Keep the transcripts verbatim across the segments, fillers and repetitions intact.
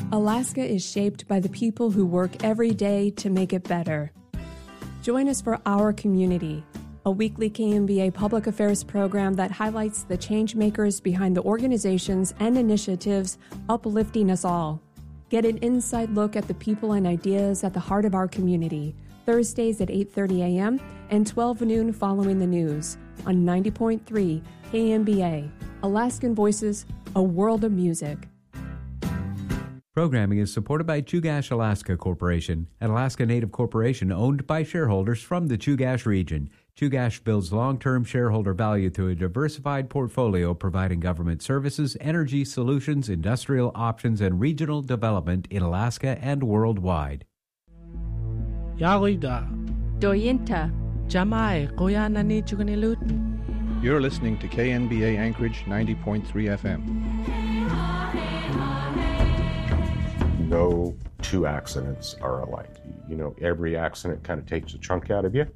Alaska is shaped by the people who work every day to make it better. Join us for Our Community, a weekly K M B A public affairs program that highlights the change makers behind the organizations and initiatives uplifting us all. Get an inside look at the people and ideas at the heart of our community, Thursdays at eight thirty a.m. and twelve noon following the news on ninety point three K M B A, Alaskan Voices, a world of music. Programming is supported by Chugach Alaska Corporation, an Alaska Native corporation owned by shareholders from the Chugach region. Chugach builds long-term shareholder value through a diversified portfolio providing government services, energy solutions, industrial options, and regional development in Alaska and worldwide. Yarida. Doyinta. Jamai Koyanani Chugunilut. You're listening to K N B A Anchorage ninety point three F M. No two accidents are alike. You know, every accident kind of takes a chunk out of you.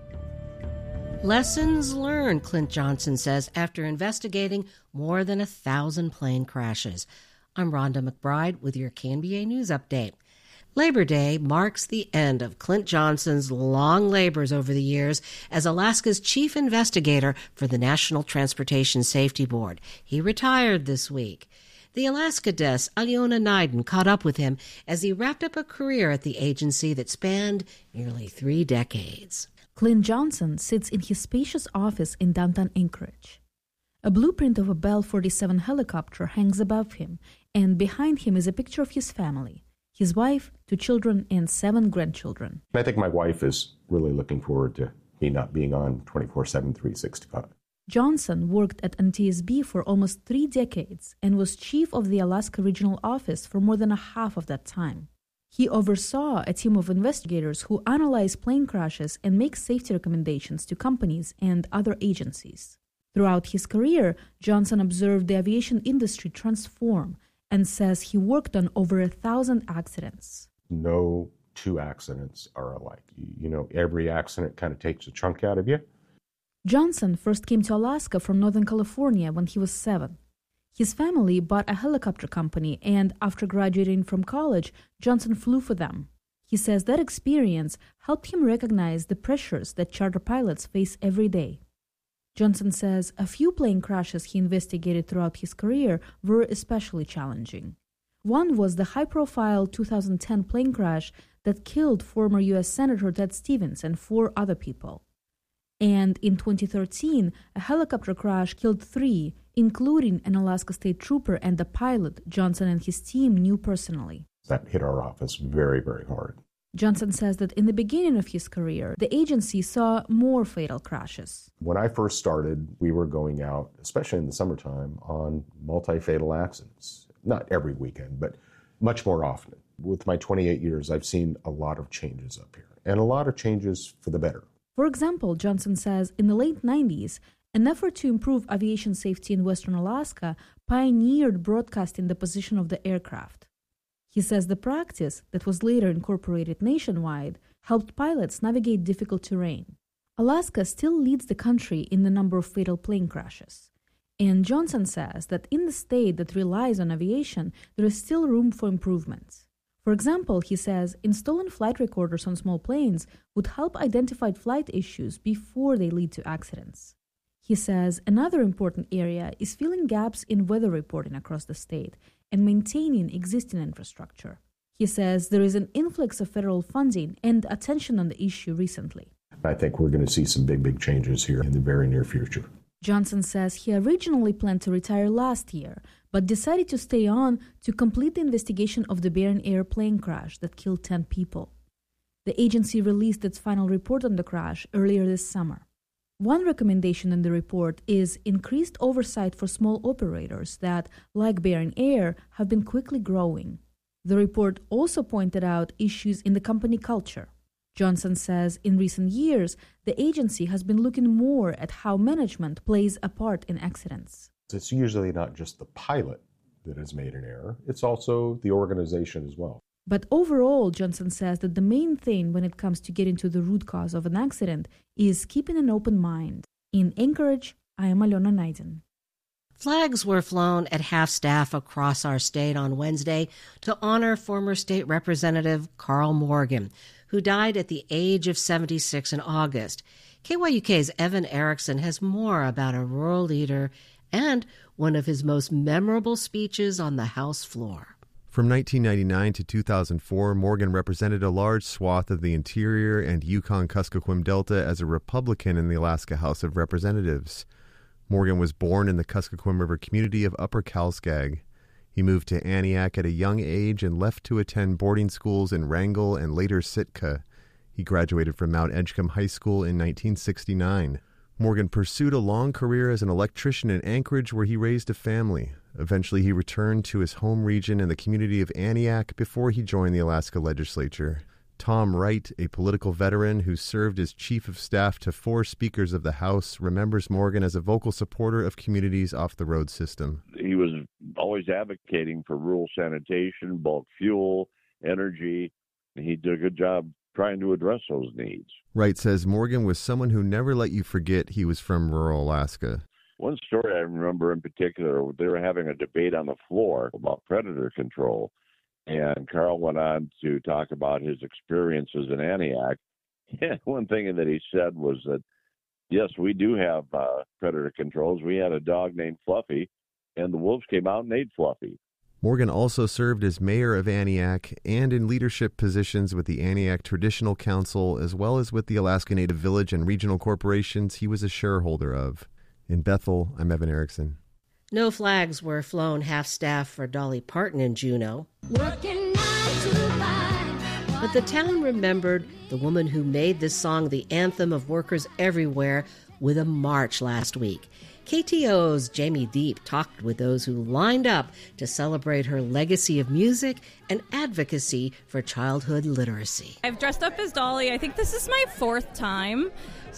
Lessons learned, Clint Johnson says, after investigating more than a thousand plane crashes. I'm Rhonda McBride with your K N B A News Update. Labor Day marks the end of Clint Johnson's long labors over the years as Alaska's chief investigator for the National Transportation Safety Board. He retired this week. The Alaska Desk, Alyona Naiden, caught up with him as he wrapped up a career at the agency that spanned nearly three decades. Clint Johnson sits in his spacious office in downtown Anchorage. A blueprint of a Bell forty-seven helicopter hangs above him, and behind him is a picture of his family, his wife, two children, and seven grandchildren. I think my wife is really looking forward to me not being on twenty-four seven, three sixty-five. Johnson worked at N T S B for almost three decades and was chief of the Alaska Regional Office for more than a half of that time. He oversaw a team of investigators who analyze plane crashes and make safety recommendations to companies and other agencies. Throughout his career, Johnson observed the aviation industry transform and says he worked on over a thousand accidents. No two accidents are alike. You know, every accident kind of takes a chunk out of you. Johnson first came to Alaska from Northern California when he was seven. His family bought a helicopter company, and after graduating from college, Johnson flew for them. He says that experience helped him recognize the pressures that charter pilots face every day. Johnson says a few plane crashes he investigated throughout his career were especially challenging. One was the high-profile two thousand ten plane crash that killed former U S Senator Ted Stevens and four other people. And in twenty thirteen, a helicopter crash killed three, including an Alaska State Trooper and a pilot Johnson and his team knew personally. That hit our office very, very hard. Johnson says that in the beginning of his career, the agency saw more fatal crashes. When I first started, we were going out, especially in the summertime, on multi-fatal accidents. Not every weekend, but much more often. With my twenty-eight years, I've seen a lot of changes up here, and a lot of changes for the better. For example, Johnson says in the late nineties, an effort to improve aviation safety in Western Alaska pioneered broadcasting the position of the aircraft. He says the practice, that was later incorporated nationwide, helped pilots navigate difficult terrain. Alaska still leads the country in the number of fatal plane crashes. And Johnson says that in the state that relies on aviation, there is still room for improvements. For example, he says installing flight recorders on small planes would help identify flight issues before they lead to accidents. He says another important area is filling gaps in weather reporting across the state and maintaining existing infrastructure. He says there is an influx of federal funding and attention on the issue recently. I think we're going to see some big, big changes here in the very near future. Johnson says he originally planned to retire last year, but decided to stay on to complete the investigation of the Bering Air plane crash that killed ten people. The agency released its final report on the crash earlier this summer. One recommendation in the report is increased oversight for small operators that, like Bering Air, have been quickly growing. The report also pointed out issues in the company culture. Johnson says in recent years, the agency has been looking more at how management plays a part in accidents. It's usually not just the pilot that has made an error, it's also the organization as well. But overall, Johnson says that the main thing when it comes to getting to the root cause of an accident is keeping an open mind. In Anchorage, I am Alyona Naiden. Flags were flown at half-staff across our state on Wednesday to honor former state representative Carl Morgan, who died at the age of seventy-six in August. K Y U K's Evan Erickson has more about a rural leader and one of his most memorable speeches on the House floor. From nineteen ninety-nine to two thousand four, Morgan represented a large swath of the interior and Yukon-Kuskokwim Delta as a Republican in the Alaska House of Representatives. Morgan was born in the Kuskokwim River community of Upper Kalskag. He moved to Aniak at a young age and left to attend boarding schools in Wrangell and later Sitka. He graduated from Mount Edgecombe High School in nineteen sixty-nine. Morgan pursued a long career as an electrician in Anchorage, where he raised a family. Eventually, he returned to his home region in the community of Aniak before he joined the Alaska legislature. Tom Wright, a political veteran who served as chief of staff to four speakers of the House, remembers Morgan as a vocal supporter of communities off the road system. He was always advocating for rural sanitation, bulk fuel, energy. He did a good job trying to address those needs. Wright says Morgan was someone who never let you forget he was from rural Alaska. One story I remember in particular, they were having a debate on the floor about predator control. And Carl went on to talk about his experiences in Aniak. And one thing that he said was that, yes, we do have uh, predator controls. We had a dog named Fluffy, and the wolves came out and ate Fluffy. Morgan also served as mayor of Aniak and in leadership positions with the Aniak Traditional Council, as well as with the Alaska Native Village and regional corporations he was a shareholder of. In Bethel, I'm Evan Erickson. No flags were flown half-staff for Dolly Parton in Juneau. But the town remembered the woman who made this song the anthem of workers everywhere with a march last week. K T O O's Jamie Deep talked with those who lined up to celebrate her legacy of music and advocacy for childhood literacy. I've dressed up as Dolly. I think this is my fourth time.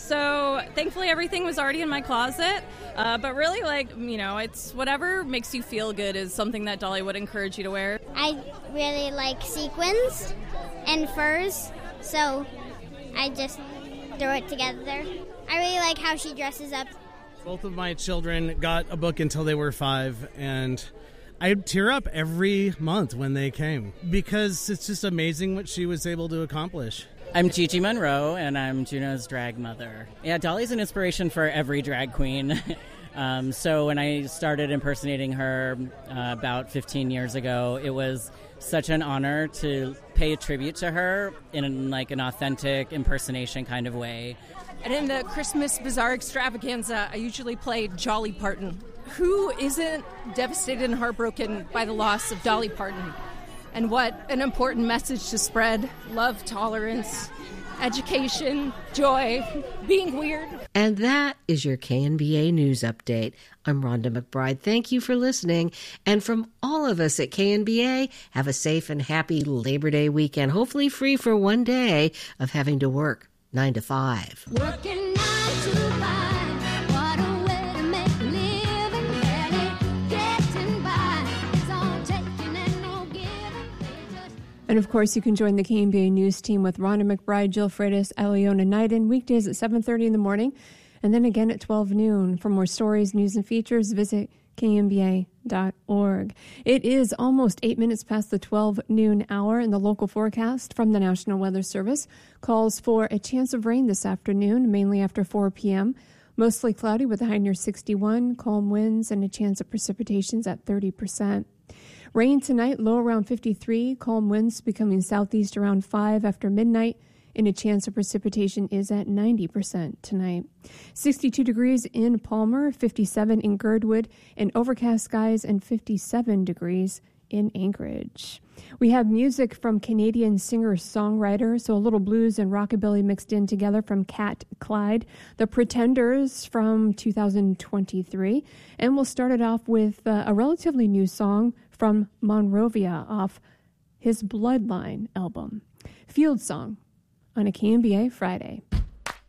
So thankfully everything was already in my closet. Uh, but really, like, you know, it's whatever makes you feel good is something that Dolly would encourage you to wear. I really like sequins and furs, so I just throw it together. I really like how she dresses up. Both of my children got a book until they were five, and I'd tear up every month when they came because it's just amazing what she was able to accomplish. I'm Gigi Monroe, and I'm Juneau's drag mother. Yeah, Dolly's an inspiration for every drag queen. um, so when I started impersonating her uh, about fifteen years ago, it was such an honor to pay a tribute to her in like an authentic impersonation kind of way. And in the Christmas Bazaar Extravaganza, I usually play Jolly Parton. Who isn't devastated and heartbroken by the loss of Dolly Parton? And what an important message to spread. Love, tolerance, education, joy, being weird. And that is your K N B A News Update. I'm Rhonda McBride. Thank you for listening. And from all of us at K N B A, have a safe and happy Labor Day weekend, hopefully free for one day of having to work nine to five. Working nine to five, what a way to make a living, barely getting by. It's all taking and no giving. And of course, you can join the K N B A News team with Rhonda McBride, Jill Freitas, Eliona Knighton, weekdays at seven thirty in the morning, and then again at twelve noon. For more stories, news, and features, visit K N B A dot org. It is almost eight minutes past the twelve noon hour, and the local forecast from the National Weather Service calls for a chance of rain this afternoon, mainly after four p.m. Mostly cloudy with a high near sixty-one, calm winds, and a chance of precipitations at thirty percent. Rain tonight, low around fifty-three, calm winds becoming southeast around five after midnight, and a chance of precipitation is at ninety percent tonight. sixty-two degrees in Palmer, fifty-seven in Girdwood, and overcast skies, and fifty-seven degrees in Anchorage. We have music from Canadian singer-songwriter, so a little blues and rockabilly mixed in together from Cat Clyde, The Pretenders from two thousand twenty-three, and we'll start it off with uh, a relatively new song from Monrovia off his Bloodline album, Field Song, on a K N B A Friday.